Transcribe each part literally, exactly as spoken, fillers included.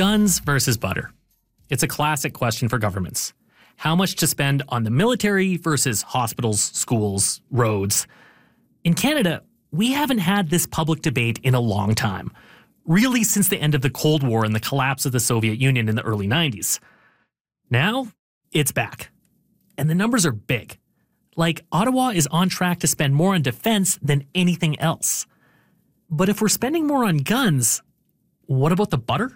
Guns versus butter. It's a classic question for governments. How much to spend on the military versus hospitals, schools, roads? In Canada, we haven't had this public debate in a long time. Really since the end of the Cold War and the collapse of the Soviet Union in the early nineties. Now, it's back. And the numbers are big. Like, Ottawa is on track to spend more on defense than anything else. But if we're spending more on guns, what about the butter?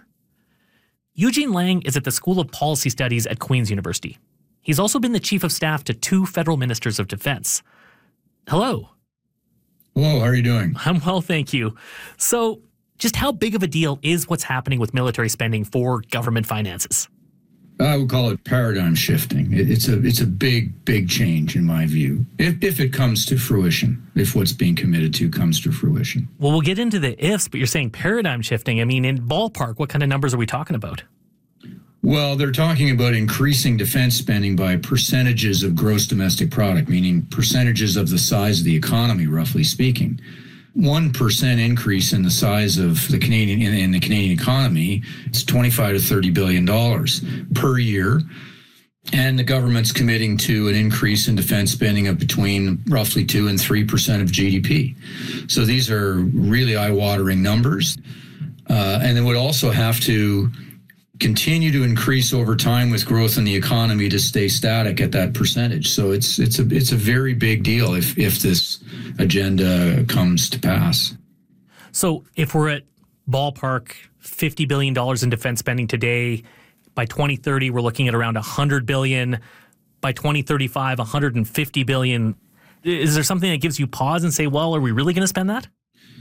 Eugene Lang is at the School of Policy Studies at Queen's University. He's also been the chief of staff to two federal ministers of defense. Hello. Hello, how are you doing? I'm well, thank you. So, just how big of a deal is what's happening with military spending for government finances? I would call it paradigm shifting. It's a it's a big, big change in my view, if, if it comes to fruition, if what's being committed to comes to fruition. Well, we'll get into the ifs, but you're saying paradigm shifting. I mean, in ballpark, what kind of numbers are we talking about? Well, they're talking about increasing defense spending by percentages of gross domestic product, meaning percentages of the size of the economy, roughly speaking. one percent increase in the size of the Canadian in, in the Canadian economy, it's twenty-five to thirty billion dollars per year. And the government's committing to an increase in defense spending of between roughly two and three percent of G D P. So these are really eye-watering numbers. Uh, and it would also have to continue to increase over time with growth in the economy to stay static at that percentage. So it's it's a it's a very big deal if if this agenda comes to pass. So if we're at ballpark fifty billion dollars in defense spending today, by twenty thirty we're looking at around one hundred billion dollars. By twenty thirty-five, one hundred fifty billion dollars. Is there something that gives you pause and say, well, are we really going to spend that?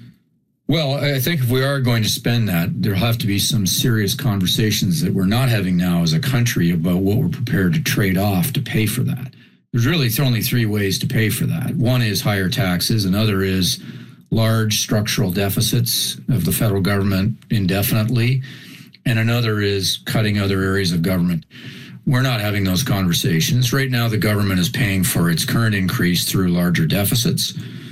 Well, I think if we are going to spend that, there'll have to be some serious conversations that we're not having now as a country about what we're prepared to trade off to pay for that. There's really only three ways to pay for that. One is higher taxes. Another is large structural deficits of the federal government indefinitely. And another is cutting other areas of government. We're not having those conversations. Right now, the government is paying for its current increase through larger deficits.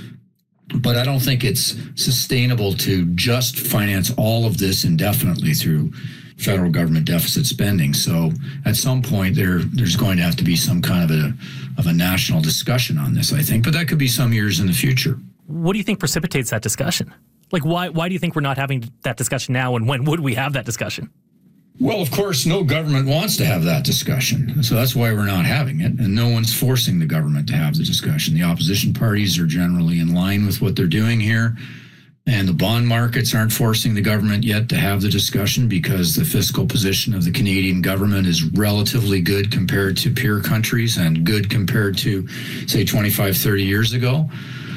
But I don't think it's sustainable to just finance all of this indefinitely through federal government deficit spending. So at some point, there there's going to have to be some kind of a of a national discussion on this, I think. But that could be some years in the future. What do you think precipitates that discussion? Like, why why do you think we're not having that discussion now, and when would we have that discussion? Well, of course, no government wants to have that discussion. So that's why we're not having it. And no one's forcing the government to have the discussion. The opposition parties are generally in line with what they're doing here. And the bond markets aren't forcing the government yet to have the discussion because the fiscal position of the Canadian government is relatively good compared to peer countries and good compared to, say, twenty-five, thirty years ago.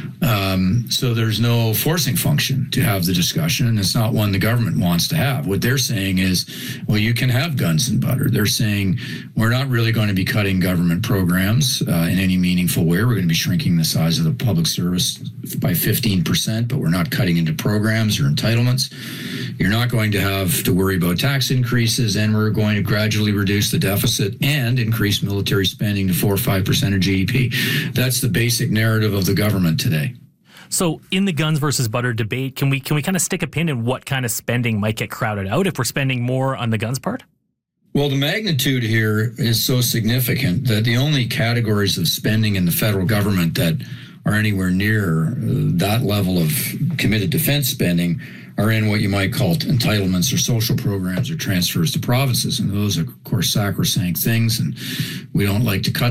Um, so there's no forcing function to have the discussion, and it's not one the government wants to have. What they're saying is, well, you can have guns and butter. They're saying we're not really going to be cutting government programs uh, in any meaningful way. We're going to be shrinking the size of the public service by fifteen percent, but we're not cutting into programs or entitlements. You're not going to have to worry about tax increases, and we're going to gradually reduce the deficit and increase military spending to four or five percent of G D P. That's the basic narrative of the government today. So in the guns versus butter debate, can we can we kind of stick a pin in what kind of spending might get crowded out if we're spending more on the guns part? Well, the magnitude here is so significant that the only categories of spending in the federal government that are anywhere near that level of committed defense spending are in what you might call entitlements or social programs or transfers to provinces. And those are, of course, sacrosanct things, and we don't like to cut